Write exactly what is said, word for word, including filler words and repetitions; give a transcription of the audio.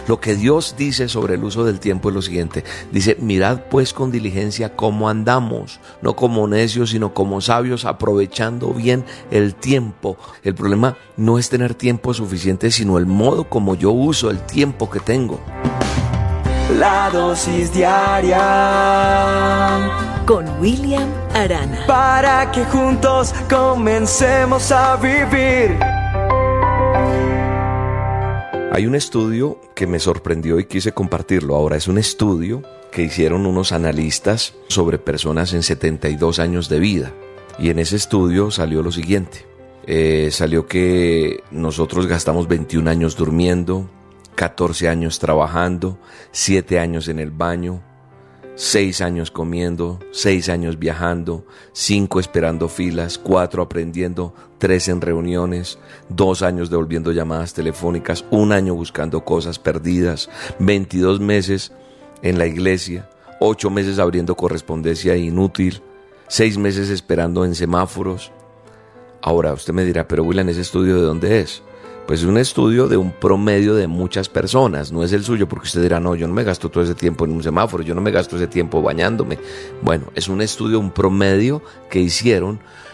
Lo que Dios dice sobre el uso del tiempo es lo siguiente. Dice, mirad pues con diligencia cómo andamos, no como necios, sino como sabios, aprovechando bien el tiempo. El problema no es tener tiempo suficiente, sino el modo como yo uso el tiempo que tengo. La dosis diaria con William Arana, para que juntos comencemos a vivir. Hay un estudio que me sorprendió y quise compartirlo. Ahora, es un estudio que hicieron unos analistas sobre personas en setenta y dos años de vida. Y en ese estudio salió lo siguiente. Eh, salió que nosotros gastamos veintiún años durmiendo, catorce años trabajando, siete años en el baño, seis años comiendo, seis años viajando, cinco esperando filas, cuatro aprendiendo, tres en reuniones, dos años devolviendo llamadas telefónicas, un año buscando cosas perdidas, veintidós meses en la iglesia, ocho meses abriendo correspondencia inútil, seis meses esperando en semáforos. Ahora usted me dirá, pero William, ¿ese estudio de dónde es? Pues es un estudio de un promedio de muchas personas, no es el suyo, porque usted dirá, no, yo no me gasto todo ese tiempo en un semáforo, yo no me gasto ese tiempo bañándome. Bueno, es un estudio, un promedio que hicieron